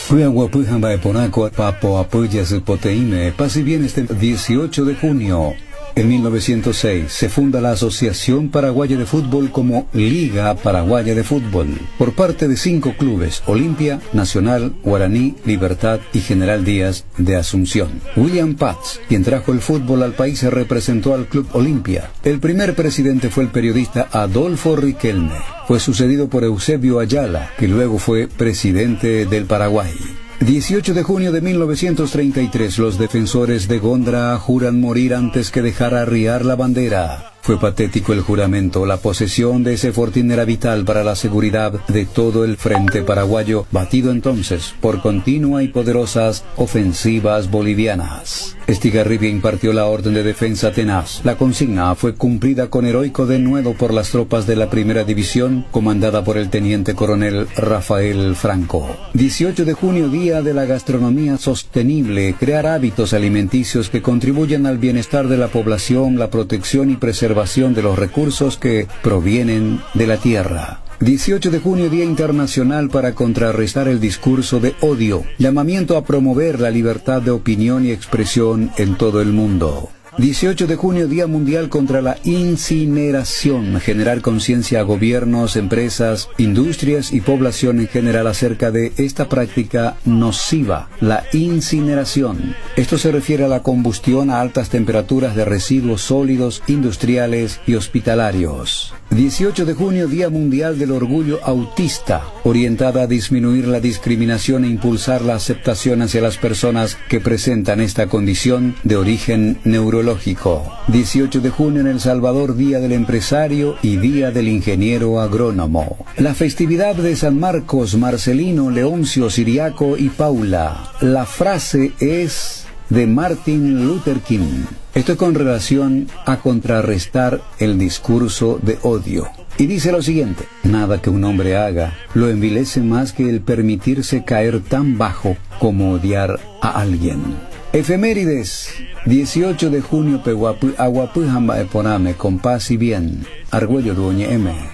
Fue aguapujamba eponaco papo apoya su poteime. Pase bien este 18 de junio. En 1906 se funda la Asociación Paraguaya de Fútbol como Liga Paraguaya de Fútbol, por parte de 5 clubes: Olimpia, Nacional, Guaraní, Libertad y General Díaz de Asunción. William Paz, quien trajo el fútbol al país, se representó al Club Olimpia. El primer presidente fue el periodista Adolfo Riquelme. Fue sucedido por Eusebio Ayala, que luego fue presidente del Paraguay. 18 de junio de 1933, los defensores de Gondra juran morir antes que dejar arriar la bandera. Fue patético el juramento. La posesión de ese fortín era vital para la seguridad de todo el frente paraguayo, batido entonces por continua y poderosas ofensivas bolivianas. Estigarribia impartió la orden de defensa tenaz. La consigna fue cumplida con heroico denuedo por las tropas de la primera división, comandada por el teniente coronel Rafael Franco. 18 de junio, día de la gastronomía sostenible. Crear hábitos alimenticios que contribuyan al bienestar de la población, la protección y preservación de los recursos que provienen de la tierra. 18 de junio, Día Internacional para contrarrestar el discurso de odio. Llamamiento a promover la libertad de opinión y expresión en todo el mundo. 18 de junio, Día Mundial contra la Incineración. Generar conciencia a gobiernos, empresas, industrias y población en general acerca de esta práctica nociva, la incineración. Esto se refiere a la combustión a altas temperaturas de residuos sólidos, industriales y hospitalarios. 18 de junio, Día Mundial del Orgullo Autista, orientada a disminuir la discriminación e impulsar la aceptación hacia las personas que presentan esta condición de origen neurológico. 18 de junio, en El Salvador, Día del Empresario y Día del Ingeniero Agrónomo. La festividad de San Marcos, Marcelino, Leoncio, Siriaco y Paula. La frase es de Martin Luther King. Esto con relación a contrarrestar el discurso de odio. Y dice lo siguiente: nada que un hombre haga lo envilece más que el permitirse caer tan bajo como odiar a alguien. Efemérides: 18 de junio, Peguapu, Aguapujamba Eponame, con paz y bien. Argüello Duoñe M.